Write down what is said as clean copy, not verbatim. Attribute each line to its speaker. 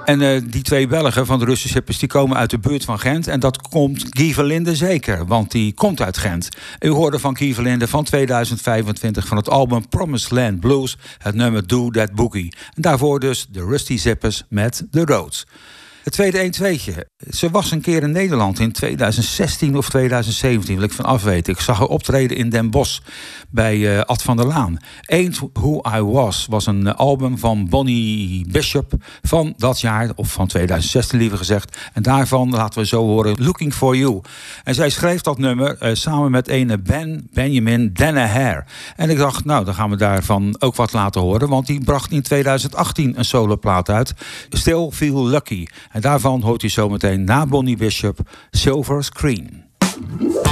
Speaker 1: En die twee Belgen van de Russische Hippers, die komen uit de buurt van Gent. En dat komt Guy Verlinde zeker, want die komt uit Gent. U hoorde van Guy Verlinde van 2025 van het album Promised Land Blues, het nummer Do That Boogie. En daarvoor dus de Rusty Zippers met The Roads. Het tweede 1-2'tje. Ze was een keer in Nederland in 2016 of 2017, wil ik van afweten. Ik zag haar optreden in Den Bosch bij Ad van der Laan. Ain't Who I Was een album van Bonnie Bishop van dat jaar, of van 2016 liever gezegd. En daarvan laten we zo horen Looking For You. En zij schreef dat nummer samen met ene Benjamin Danaher. En ik dacht, nou, dan gaan we daarvan ook wat laten horen, want die bracht in 2018 een soloplaat uit. Still Feel Lucky. En daarvan hoort u zometeen na Bonnie Bishop Silver Screen.